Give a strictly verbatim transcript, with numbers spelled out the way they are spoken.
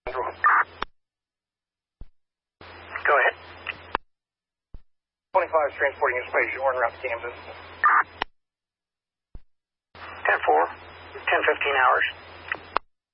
Go ahead. twenty-five is transporting in space. You're en route to Kansas. ten four, ten fifteen hours.